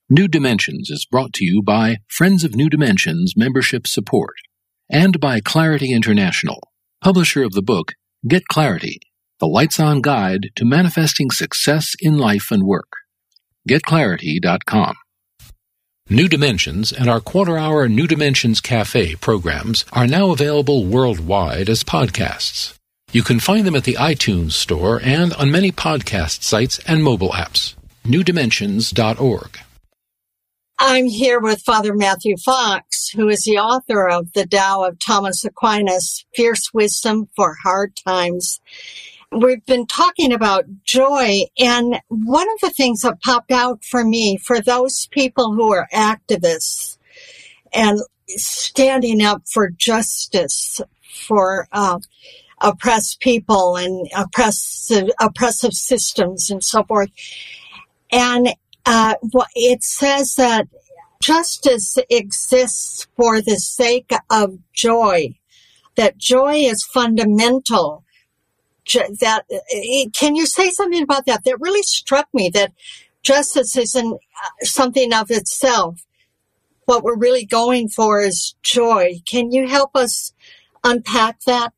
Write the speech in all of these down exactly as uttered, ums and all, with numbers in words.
New Dimensions is brought to you by Friends of New Dimensions Membership Support and by Clarity International, publisher of the book Get Clarity, the Lights-On Guide to Manifesting Success in Life and Work. get clarity dot com. New Dimensions and our quarter-hour New Dimensions Cafe programs are now available worldwide as podcasts. You can find them at the iTunes Store and on many podcast sites and mobile apps. new dimensions dot org. I'm here with Father Matthew Fox, who is the author of The Tao of Thomas Aquinas, Fierce Wisdom for Hard Times. We've been talking about joy, and one of the things that popped out for me, for those people who are activists and standing up for justice for uh, oppressed people and oppressive, oppressive systems and so forth, and Uh, it says that justice exists for the sake of joy, that joy is fundamental. That can you say something about that? That really struck me, that justice isn't something of itself. What we're really going for is joy. Can you help us unpack that?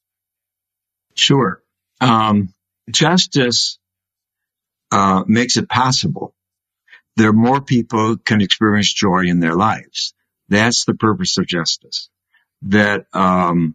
Sure. Um, justice uh, makes it possible there more people can experience joy in their lives. That's the purpose of justice. That um,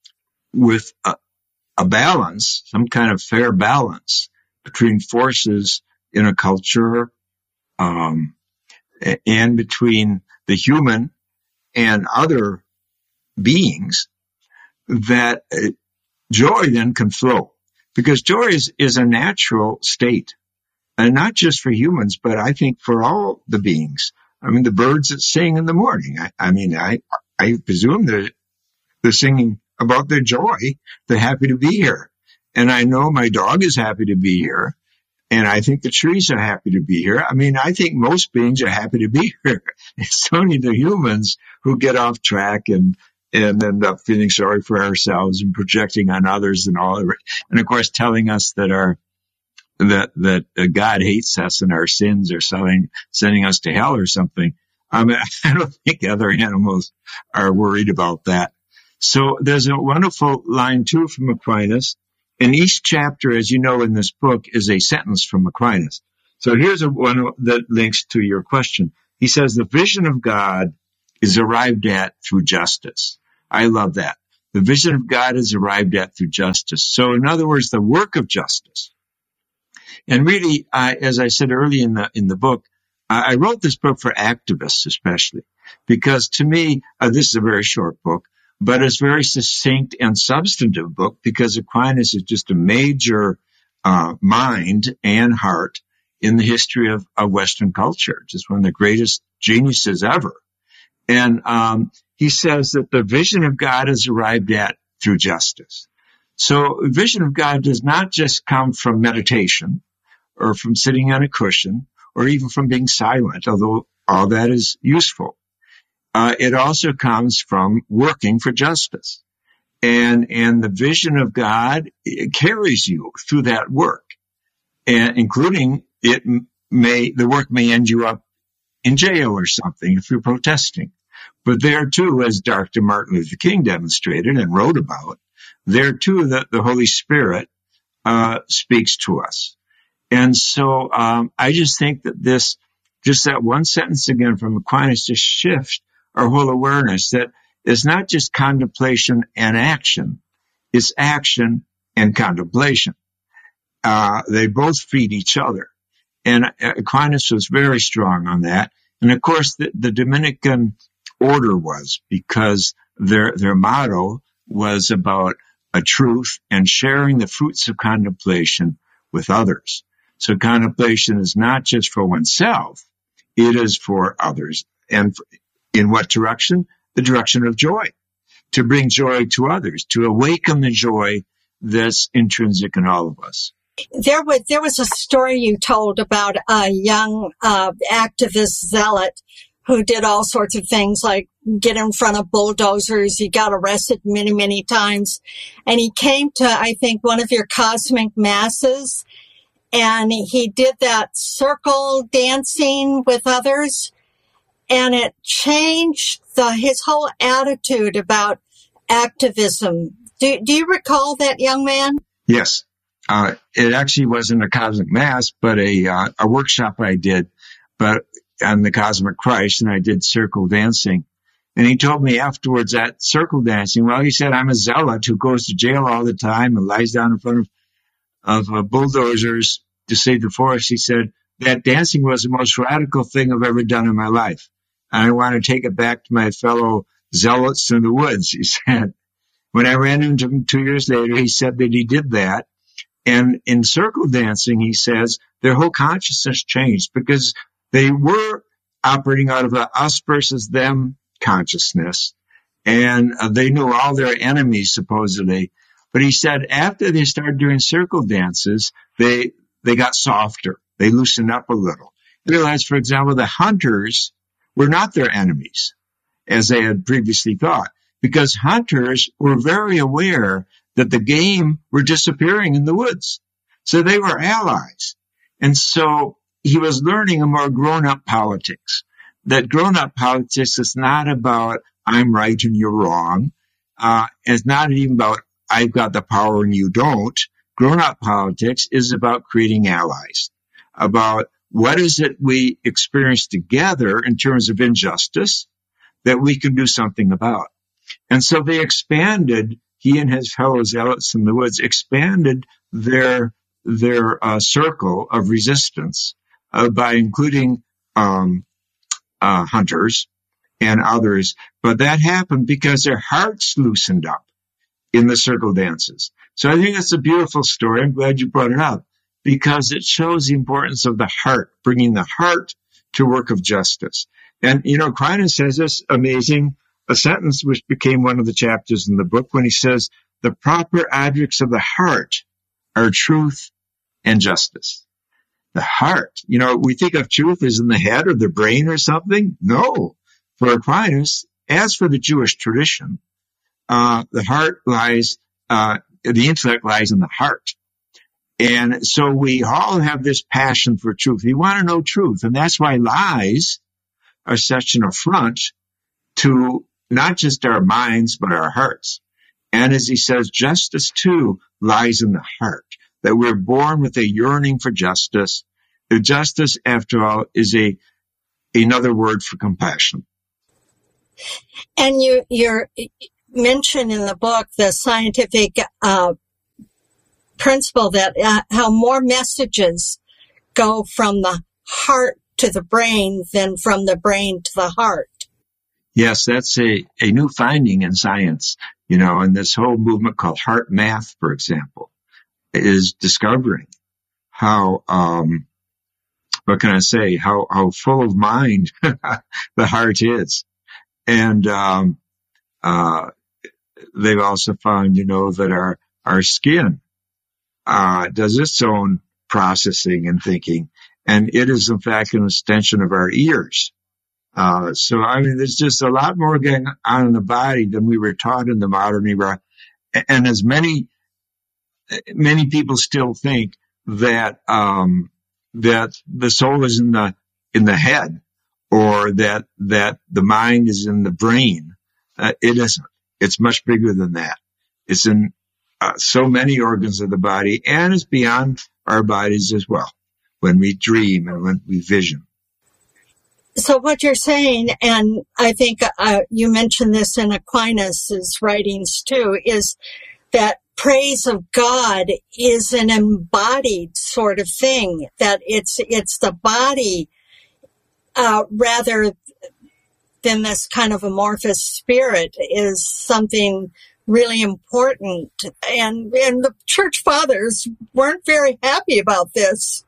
with a, a balance, some kind of fair balance between forces in a culture um, and between the human and other beings, that uh, joy then can flow. Because joy is, is a natural state. And not just for humans, but I think for all the beings. I mean, the birds that sing in the morning. I, I mean, I, I presume they're, they're singing about their joy. They're happy to be here. And I know my dog is happy to be here. And I think the trees are happy to be here. I mean, I think most beings are happy to be here. It's only the humans who get off track and, and end up feeling sorry for ourselves and projecting on others and all. And of course, telling us that our that that uh, God hates us and our sins are sending, sending us to hell or something. I mean, I don't think other animals are worried about that. So there's a wonderful line, too, from Aquinas. And each chapter, as you know, in this book is a sentence from Aquinas. So here's a one that links to your question. He says, the vision of God is arrived at through justice. I love that. The vision of God is arrived at through justice. So in other words, the work of justice. And really, uh, as I said early in the in the book, uh, I wrote this book for activists especially, because to me, uh, this is a very short book, but it's a very succinct and substantive book, because Aquinas is just a major uh, mind and heart in the history of, of Western culture, just one of the greatest geniuses ever. And um, he says that the vision of God is arrived at through justice. So the vision of God does not just come from meditation, or from sitting on a cushion, or even from being silent, although all that is useful. Uh, it also comes from working for justice. And, and the vision of God, it carries you through that work, and including it may, the work may end you up in jail or something if you're protesting. But there too, as Doctor Martin Luther King demonstrated and wrote about, there too, the, the Holy Spirit, uh, speaks to us. And so um, I just think that this, just that one sentence again from Aquinas, just shifts our whole awareness that it's not just contemplation and action, it's action and contemplation. Uh, they both feed each other. And Aquinas was very strong on that. And of course, the, the Dominican order was, because their their motto was about a truth and sharing the fruits of contemplation with others. So contemplation is not just for oneself, it is for others. And in what direction? The direction of joy. To bring joy to others, to awaken the joy that's intrinsic in all of us. There was, there was a story you told about a young uh, activist zealot who did all sorts of things like get in front of bulldozers. He got arrested many, many times. And he came to, I think, one of your cosmic masses. and he did that circle dancing with others, and it changed the, his whole attitude about activism. Do, do you recall that young man? Yes. Uh, it actually wasn't a Cosmic Mass, but a, uh, a workshop I did, but on the Cosmic Christ, and I did circle dancing. And he told me afterwards that circle dancing, well, he said, I'm a zealot who goes to jail all the time and lies down in front of, of uh, bulldozers to save the forest. He said, that dancing was the most radical thing I've ever done in my life. And I want to take it back to my fellow zealots in the woods, he said. When I ran into him two years later, he said that he did that. And in circle dancing, he says, their whole consciousness changed because they were operating out of a us versus them consciousness. And uh, they knew all their enemies, supposedly. But he said after they started doing circle dances, they they got softer. They loosened up a little. They realized, for example, the hunters were not their enemies, as they had previously thought, because hunters were very aware that the game were disappearing in the woods. So they were allies. And so he was learning a more grown-up politics, that grown-up politics is not about I'm right and you're wrong. Uh, it's not even about I've got the power and you don't. Grown-up politics is about creating allies, about what is it we experience together in terms of injustice that we can do something about. And so they expanded, he and his fellow zealots in the woods expanded their their uh, circle of resistance uh, by including um, uh, hunters and others. But that happened because their hearts loosened up in the circle dances. So I think that's a beautiful story. I'm glad you brought it up because it shows the importance of the heart, bringing the heart to work of justice. And, you know, Aquinas has this amazing a sentence which became one of the chapters in the book when he says, the proper objects of the heart are truth and justice. The heart, you know, we think of truth as in the head or the brain or something. No. For Aquinas, as for the Jewish tradition, uh, the heart lies, uh, the intellect lies in the heart. And so we all have this passion for truth. We want to know truth. And that's why lies are such an affront to not just our minds, but our hearts. And as he says, justice too lies in the heart, that we're born with a yearning for justice. The justice, after all, is a another word for compassion. And you you're mentioned in the book the scientific uh, principle that uh, how more messages go from the heart to the brain than from the brain to the heart. Yes, that's a, a new finding in science, you know, and this whole movement called heart math, for example, is discovering how, um, what can I say, how, how full of mind the heart is. And, um, uh, they've also found, you know, that our, our skin, uh, does its own processing and thinking, and it is in fact an extension of our ears. Uh, so, I mean, there's just a lot more going on in the body than we were taught in the modern era. And as many, many people still think that, um, that the soul is in the, in the head or that, that the mind is in the brain. Uh, it isn't. It's much bigger than that. It's in uh, so many organs of the body and it's beyond our bodies as well when we dream and when we vision. So what you're saying, and I think uh, you mentioned this in Aquinas' writings too, is that praise of God is an embodied sort of thing, that it's it's the body uh, rather than this kind of amorphous spirit is something really important. And, and the church fathers weren't very happy about this.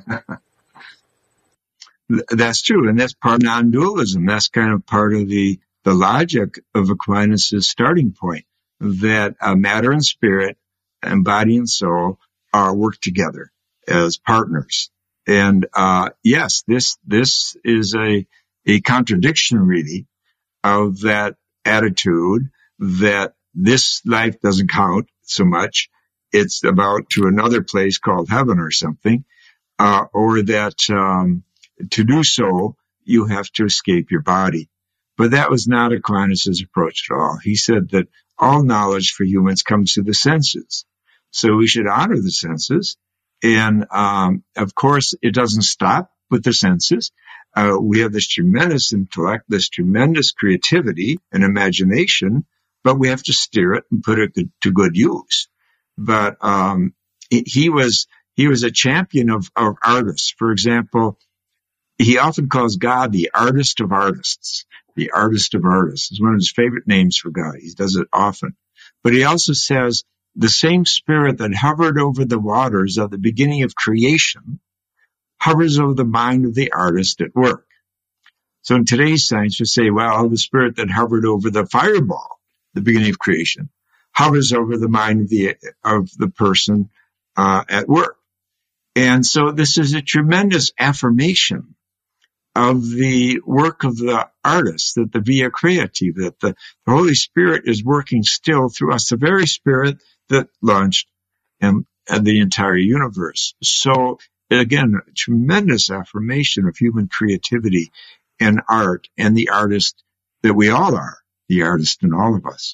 That's true, and that's part of non-dualism. That's kind of part of the, the logic of Aquinas' starting point, that uh, matter and spirit and body and soul are work together as partners. And uh yes, this this is a a contradiction, really, of that attitude that this life doesn't count so much, it's about to another place called heaven or something, uh, or that um, to do so, you have to escape your body. But that was not Aquinas' approach at all. He said that all knowledge for humans comes through the senses. So we should honor the senses. And, um, of course, it doesn't stop with the senses. Uh, we have this tremendous intellect, this tremendous creativity and imagination, but we have to steer it and put it to good use. But, um, he was, he was a champion of, of artists. For example, he often calls God the artist of artists. The artist of artists is one of his favorite names for God. He does it often. But he also says the same spirit that hovered over the waters at the beginning of creation hovers over the mind of the artist at work. So in today's science, you say, well, the spirit that hovered over the fireball, the beginning of creation, hovers over the mind of the of the person uh, at work. And so this is a tremendous affirmation of the work of the artist, that the via creative, that the, the Holy Spirit is working still through us, the very Spirit that launched and, and the entire universe. So again, a tremendous affirmation of human creativity and art, and the artist that we all are, the artist in all of us.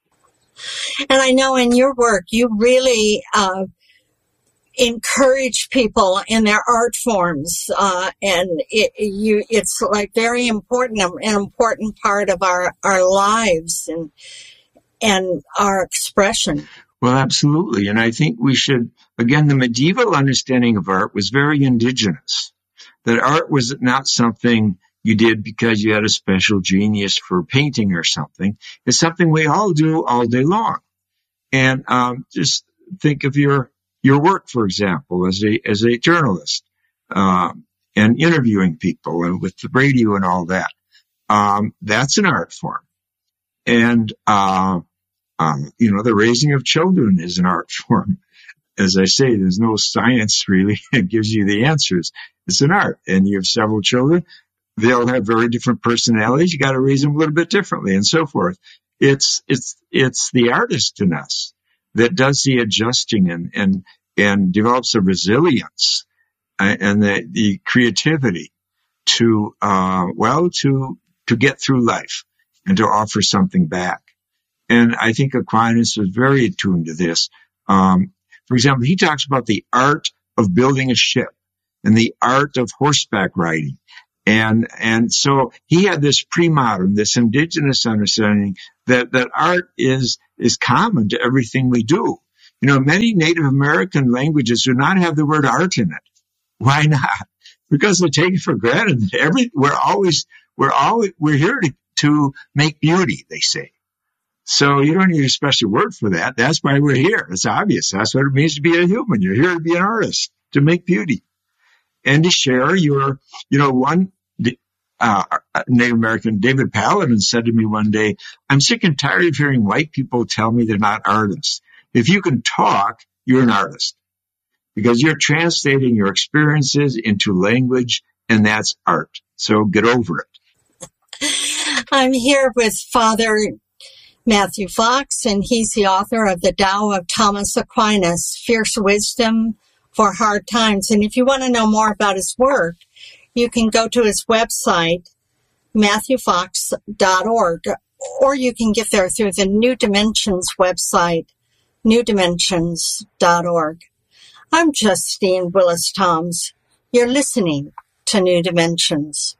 And I know in your work, you really uh, encourage people in their art forms, uh, and it, you, it's like very important, an important part of our, our lives and and our expression. Well, absolutely. And I think we should, again, the medieval understanding of art was very indigenous, that art was not something you did because you had a special genius for painting or something. It's something we all do all day long. And um, just think of your your work, for example, as a as a journalist, um, and interviewing people and with the radio and all that. Um, that's an art form. And, uh, um, you know, the raising of children is an art form. As I say, there's no science really that gives you the answers. It's an art. And you have several children. They'll have very different personalities. You got to raise them a little bit differently and so forth. It's, it's, it's the artist in us that does the adjusting and, and, and develops a resilience and the, the creativity to, uh, well, to, to get through life and to offer something back. And I think Aquinas was very attuned to this. Um, for example, he talks about the art of building a ship and the art of horseback riding. And, and so he had this pre-modern, this indigenous understanding that, that art is, is common to everything we do. You know, many Native American languages do not have the word art in it. Why not? Because we take it for granted. Every, we're always, we're always, we're here to, to make beauty, they say. So you don't need a special word for that. That's why we're here. It's obvious. That's what it means to be a human. You're here to be an artist, to make beauty. And to share your, you know, one uh, Native American, David Paladin, said to me one day, I'm sick and tired of hearing white people tell me they're not artists. If you can talk, you're an artist. Because you're translating your experiences into language, and that's art. So get over it. I'm here with Father Matthew Fox, and he's the author of The Tao of Thomas Aquinas, Fierce Wisdom for Hard Times. And if you want to know more about his work, you can go to his website, matthew fox dot org, or you can get there through the New Dimensions website, new dimensions dot org. I'm Justine Willis Toms. You're listening to New Dimensions.